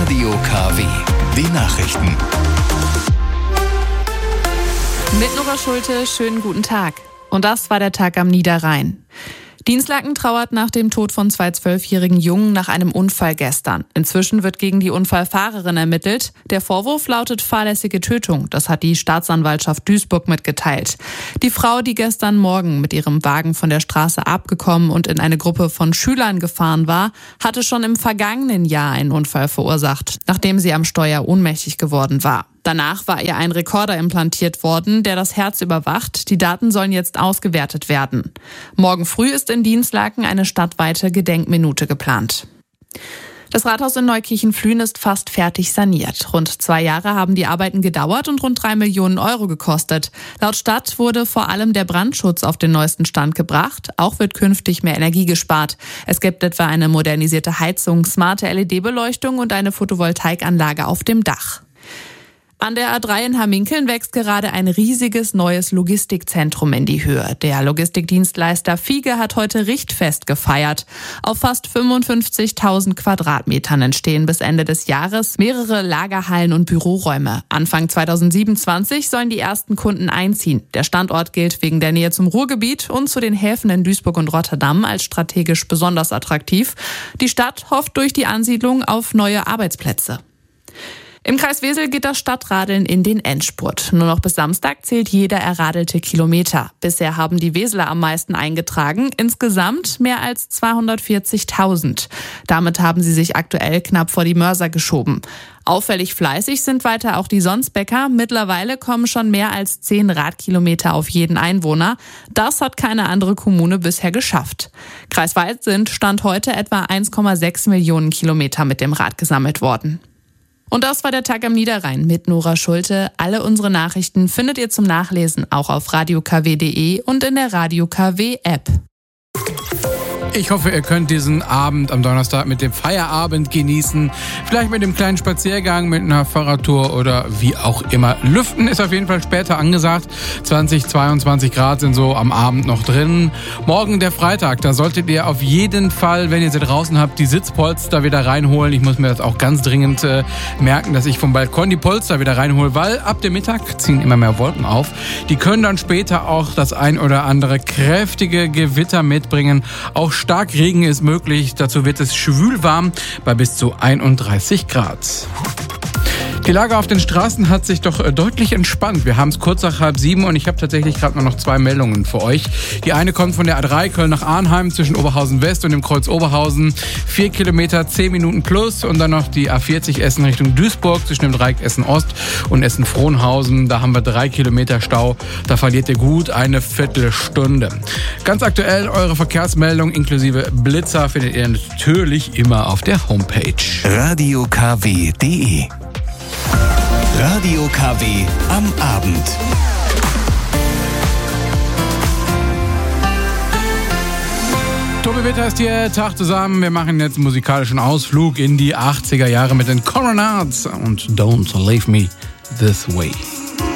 Radio KW, die Nachrichten. Mit Nora Schulte, schönen guten Tag. Und das war der Tag am Niederrhein. Dinslaken trauert nach dem Tod von zwei 12-jährigen Jungen nach einem Unfall gestern. Inzwischen wird gegen die Unfallfahrerin ermittelt. Der Vorwurf lautet fahrlässige Tötung. Das hat die Staatsanwaltschaft Duisburg mitgeteilt. Die Frau, die gestern Morgen mit ihrem Wagen von der Straße abgekommen und in eine Gruppe von Schülern gefahren war, hatte schon im vergangenen Jahr einen Unfall verursacht, nachdem sie am Steuer ohnmächtig geworden war. Danach war ihr ein Rekorder implantiert worden, der das Herz überwacht. Die Daten sollen jetzt ausgewertet werden. Morgen früh ist in Dinslaken eine stadtweite Gedenkminute geplant. Das Rathaus in Neukirchen-Flühen ist fast fertig saniert. Rund 2 Jahre haben die Arbeiten gedauert und rund 3 Millionen Euro gekostet. Laut Stadt wurde vor allem der Brandschutz auf den neuesten Stand gebracht. Auch wird künftig mehr Energie gespart. Es gibt etwa eine modernisierte Heizung, smarte LED-Beleuchtung und eine Photovoltaikanlage auf dem Dach. An der A3 in Hamminkeln wächst gerade ein riesiges neues Logistikzentrum in die Höhe. Der Logistikdienstleister Fiege hat heute Richtfest gefeiert. Auf fast 55.000 Quadratmetern entstehen bis Ende des Jahres mehrere Lagerhallen und Büroräume. Anfang 2027 sollen die ersten Kunden einziehen. Der Standort gilt wegen der Nähe zum Ruhrgebiet und zu den Häfen in Duisburg und Rotterdam als strategisch besonders attraktiv. Die Stadt hofft durch die Ansiedlung auf neue Arbeitsplätze. Im Kreis Wesel geht das Stadtradeln in den Endspurt. Nur noch bis Samstag zählt jeder erradelte Kilometer. Bisher haben die Weseler am meisten eingetragen, insgesamt mehr als 240.000. Damit haben sie sich aktuell knapp vor die Mörser geschoben. Auffällig fleißig sind weiter auch die Sonsbecker. Mittlerweile kommen schon mehr als 10 Radkilometer auf jeden Einwohner. Das hat keine andere Kommune bisher geschafft. Kreisweit sind Stand heute etwa 1,6 Millionen Kilometer mit dem Rad gesammelt worden. Und das war der Tag am Niederrhein mit Nora Schulte. Alle unsere Nachrichten findet ihr zum Nachlesen auch auf radiokw.de und in der Radio KW App. Ich hoffe, ihr könnt diesen Abend am Donnerstag mit dem Feierabend genießen. Vielleicht mit einem kleinen Spaziergang, mit einer Fahrradtour oder wie auch immer. Lüften ist auf jeden Fall später angesagt. 20, 22 Grad sind so am Abend noch drin. Morgen der Freitag, da solltet ihr auf jeden Fall, wenn ihr sie draußen habt, die Sitzpolster wieder reinholen. Ich muss mir das auch ganz dringend merken, dass ich vom Balkon die Polster wieder reinhole, weil ab dem Mittag ziehen immer mehr Wolken auf. Die können dann später auch das ein oder andere kräftige Gewitter mitbringen. Auch Starkregen ist möglich, dazu wird es schwülwarm bei bis zu 31 Grad. Die Lage auf den Straßen hat sich doch deutlich entspannt. Wir haben es kurz nach 6:30 und ich habe tatsächlich gerade noch 2 Meldungen für euch. Die eine kommt von der A3 Köln nach Arnheim zwischen Oberhausen West und dem Kreuz Oberhausen. 4 Kilometer, 10 Minuten plus. Und dann noch die A40 Essen Richtung Duisburg zwischen dem Dreieck Essen Ost und Essen Frohnhausen. Da haben wir 3 Kilometer Stau. Da verliert ihr gut eine Viertelstunde. Ganz aktuell eure Verkehrsmeldung inklusive Blitzer findet ihr natürlich immer auf der Homepage. radiokw.de Radio KW am Abend. Tobi Witter ist hier, Tag zusammen. Wir machen jetzt einen musikalischen Ausflug in die 80er Jahre mit den Coronats und Don't Leave Me This Way.